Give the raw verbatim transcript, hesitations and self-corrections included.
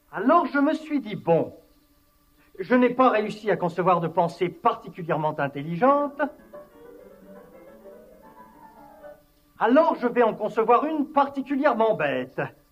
Alors je me suis dit, bon, je n'ai pas réussi à concevoir de pensée particulièrement intelligente, alors je vais en concevoir une particulièrement bête.